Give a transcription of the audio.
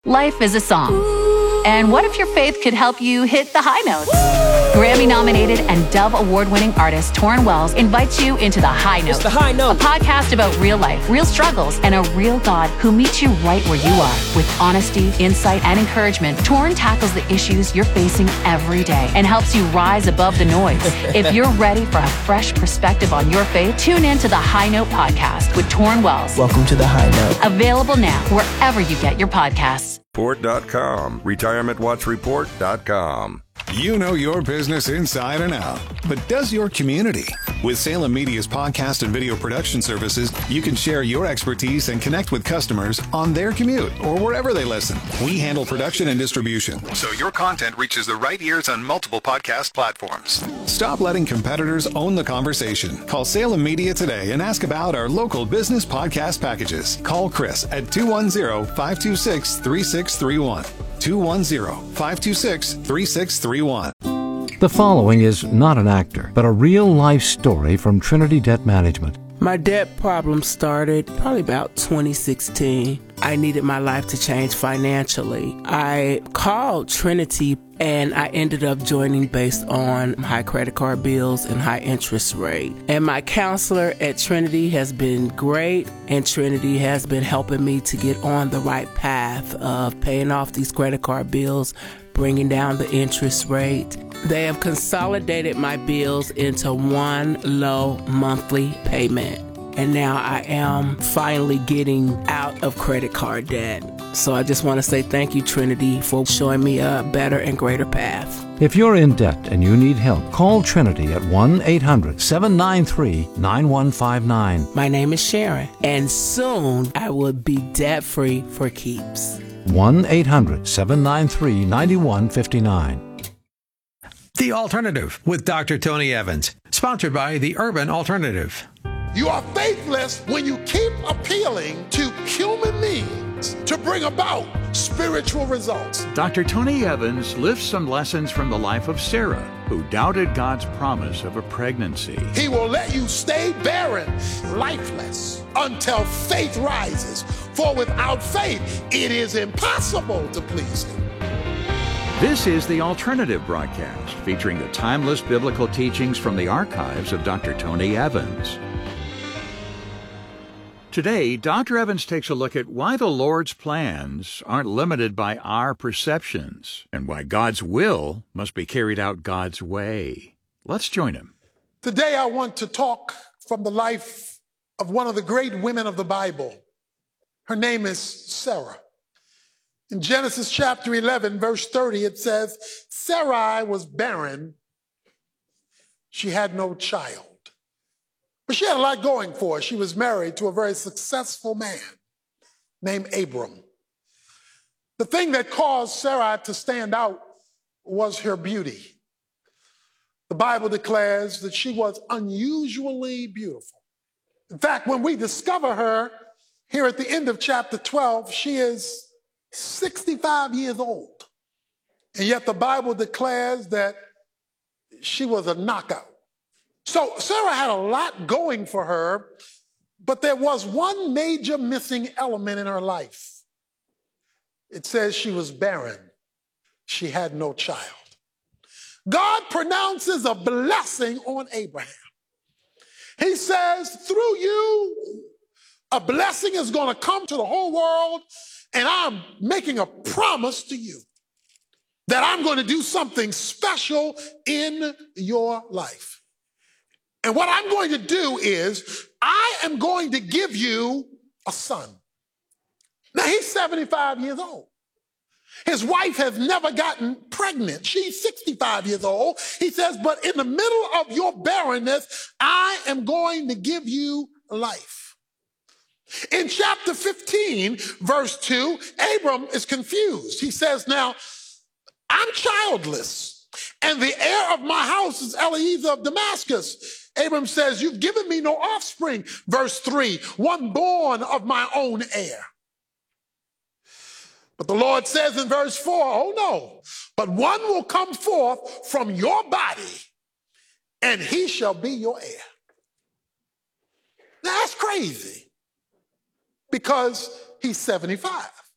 Life is a song. And what if your faith could help you hit the high notes? Grammy-nominated and Dove Award-winning artist Torrin Wells invites you into The High Note. It's The High Note. A podcast about real life, real struggles, and a real God who meets you right where you are. With honesty, insight, and encouragement, Torrin tackles the issues you're facing every day and helps you rise above the noise. If you're ready for a fresh perspective on your faith, tune in to The High Note podcast with Torrin Wells. Welcome to The High Note. Available now wherever you get your podcasts. Report.com, retirementwatchreport.com. You know your business inside and out, but does your community? With Salem Media's podcast and video production services, you can share your expertise and connect with customers on their commute or wherever they listen. We handle production and distribution, so your content reaches the right ears on multiple podcast platforms. Stop letting competitors own the conversation. Call Salem Media today and ask about our local business podcast packages. Call Chris at 210-526-3631. 210-526-3631. The following is not an actor, but a real-life story from Trinity Debt Management. My debt problem started probably about 2016. I needed my life to change financially. I called Trinity and I ended up joining based on high credit card bills and high interest rate. And my counselor at Trinity has been great, and Trinity has been helping me to get on the right path of paying off these credit card bills, bringing down the interest rate. They have consolidated my bills into one low monthly payment. And now I am finally getting out of credit card debt. So I just want to say thank you, Trinity, for showing me a better and greater path. If you're in debt and you need help, call Trinity at 1-800-793-9159. My name is Sharon, and soon I will be debt-free for keeps. 1-800-793-9159. The Alternative with Dr. Tony Evans, sponsored by The Urban Alternative. You are faithless when you keep appealing to human needs to bring about spiritual results. Dr. Tony Evans lifts some lessons from the life of Sarah, who doubted God's promise of a pregnancy. He will let you stay barren, lifeless, until faith rises. For without faith, it is impossible to please Him. This is The Alternative broadcast, featuring the timeless biblical teachings from the archives of Dr. Tony Evans. Today, Dr. Evans takes a look at why the Lord's plans aren't limited by our perceptions and why God's will must be carried out God's way. Let's join him. Today, I want to talk from the life of one of the great women of the Bible. Her name is Sarah. In Genesis chapter 11, verse 30, it says, Sarai was barren. She had no child. But she had a lot going for her. She was married to a very successful man named Abram. The thing that caused Sarai to stand out was her beauty. The Bible declares that she was unusually beautiful. In fact, when we discover her here at the end of chapter 12, she is 65 years old. And yet the Bible declares that she was a knockout. So Sarah had a lot going for her, but there was one major missing element in her life. It says she was barren. She had no child. God pronounces a blessing on Abraham. He says, through you, a blessing is going to come to the whole world, and I'm making a promise to you that I'm going to do something special in your life. And what I'm going to do is I am going to give you a son. Now, he's 75 years old. His wife has never gotten pregnant. She's 65 years old. He says, but in the middle of your barrenness, I am going to give you life. In chapter 15, verse 2, Abram is confused. He says, now, I'm childless, and the heir of my house is Eliezer of Damascus. Abram says, you've given me no offspring. Verse 3, one born of my own heir. But the Lord says in verse 4, oh no, but one will come forth from your body, and he shall be your heir. Now that's crazy, because he's 75.